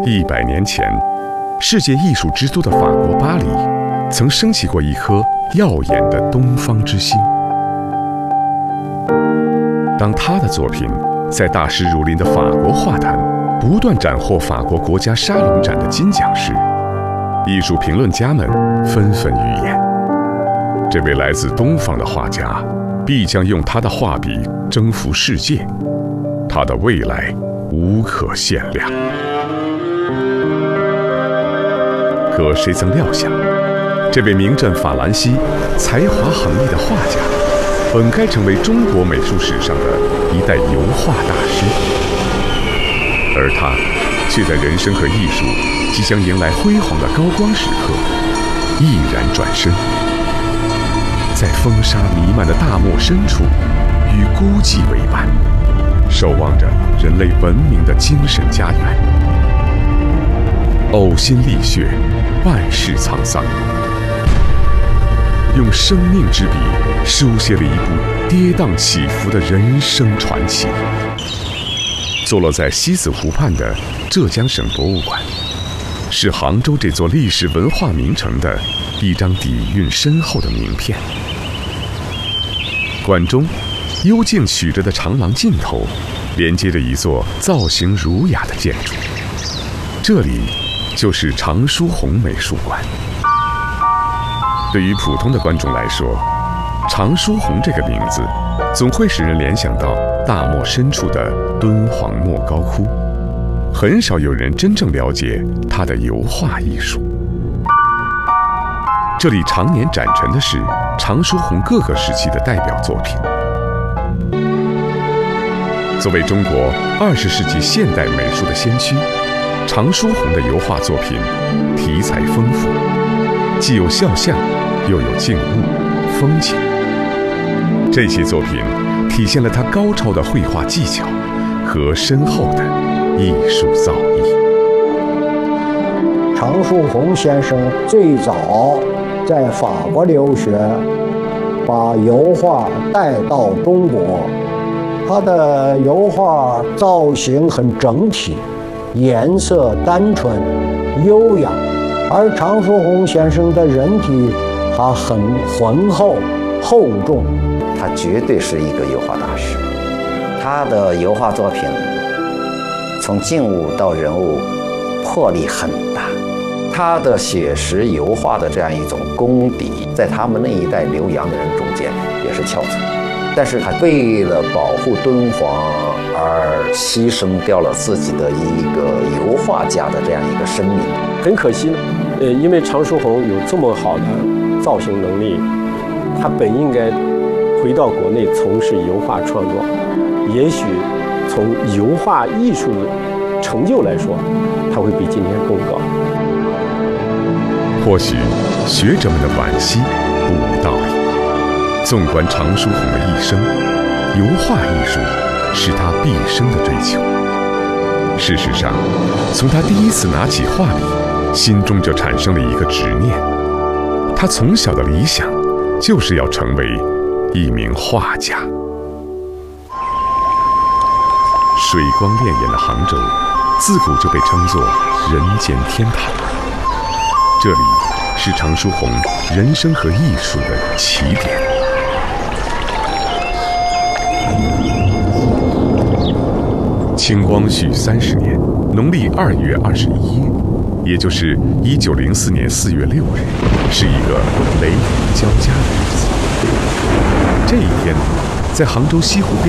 100年前，世界艺术之都的法国巴黎，曾升起过一颗耀眼的东方之星。当他的作品在大师如林的法国画坛不断斩获法国国家沙龙展的金奖时，艺术评论家们纷纷预言，这位来自东方的画家必将用他的画笔征服世界，他的未来无可限量。可谁曾料想，这位名震法兰西、才华横溢的画家，本该成为中国美术史上的一代油画大师，而他却在人生和艺术即将迎来辉煌的高光时刻，毅然转身，在风沙弥漫的大漠深处，与孤寂为伴，守望着人类文明的精神家园。呕心沥血，万世沧桑，用生命之笔书写了一部跌宕起伏的人生传奇。坐落在西子湖畔的浙江省博物馆，是杭州这座历史文化名城的一张底蕴深厚的名片。馆中幽静曲折的长廊尽头，连接着一座造型儒雅的建筑，这里就是常书鸿美术馆。对于普通的观众来说，常书鸿这个名字总会使人联想到大漠深处的敦煌莫高窟，很少有人真正了解他的油画艺术。这里常年展陈的是常书鸿各个时期的代表作品。作为中国20世纪现代美术的先驱，常书鸿的油画作品题材丰富，既有肖像，又有静物、风景。这些作品体现了他高超的绘画技巧和深厚的艺术造诣。 常书鸿先生最早在法国留学，把油画带到中国。他的油画造型很整体，颜色单纯、优雅，而常书鸿先生的人体他很浑厚、厚重。 他绝对是一个油画大师，他的油画作品从静物到人物魄力很大，他的写实油画的这样一种功底，在他们那一代留洋的人中间也是翘楚。但是他为了保护敦煌而牺牲掉了自己的一个油画家的这样一个生命。 很可惜呢，因为常书鸿有这么好的造型能力，他本应该回到国内从事油画创作，也许从油画艺术成就来说，他会比今天更高。 或许学者们的惋惜不无道理。纵观常书鸿的一生，油画艺术是他毕生的追求。事实上，从他第一次拿起画笔，心中就产生了一个执念。他从小的理想就是要成为一名画家。水光潋滟的杭州，自古就被称作人间天堂。这里是常书鸿人生和艺术的起点。清光绪30年，农历2月21日，也就是1904年4月6日，是一个雷雨交加的日子。这一天，在杭州西湖边